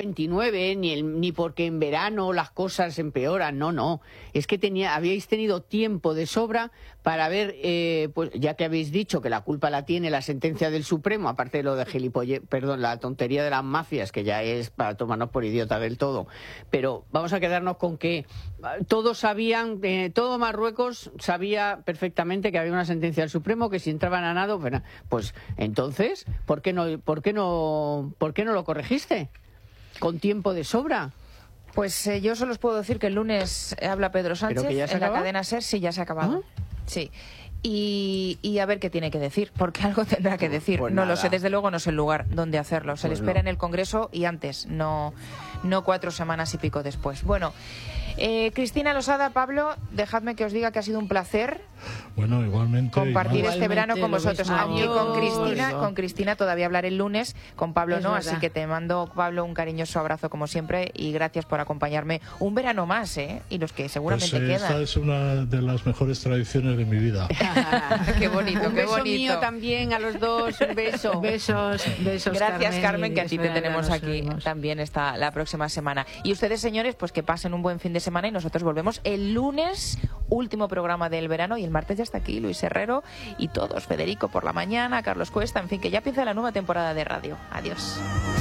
29, ni porque en verano las cosas empeoran, no. Es que habíais tenido tiempo de sobra para ver, pues ya que habéis dicho que la culpa la tiene la sentencia del Supremo, aparte de lo de la tontería de las mafias, que ya es para tomarnos por idiota del todo. Pero vamos a quedarnos con que todos sabían, todo Marruecos sabía perfectamente que había una sentencia del Supremo, que si entraban a nado, pues entonces, ¿por qué no lo corregiste? Con tiempo de sobra. Pues yo solo os puedo decir que el lunes habla Pedro Sánchez en la cadena SER. Sí, ya se ha acabado. ¿Ah? Sí. Y a ver qué tiene que decir, porque algo tendrá que decir. Pues no nada. Lo sé, desde luego no sé el lugar donde hacerlo. Se le espera en el Congreso y antes, no 4 semanas y pico después. Bueno, Cristina Losada, Pablo, dejadme que os diga que ha sido un placer. Bueno, igualmente. Compartir este verano con vosotros. Aunque con Cristina todavía hablaré el lunes, con Pablo no, así que te mando, Pablo, un cariñoso abrazo como siempre y gracias por acompañarme un verano más, y los que seguramente quedan. Esta es una de las mejores tradiciones de mi vida. Qué bonito, un beso mío también a los dos, un beso. Besos. Gracias, Carmen, que a ti te tenemos aquí también la próxima semana. Y ustedes, señores, pues que pasen un buen fin de semana y nosotros volvemos el lunes, último programa del verano, y el martes ya está aquí Luis Herrero y todos, Federico por la mañana, Carlos Cuesta, en fin, que ya empieza la nueva temporada de radio. Adiós.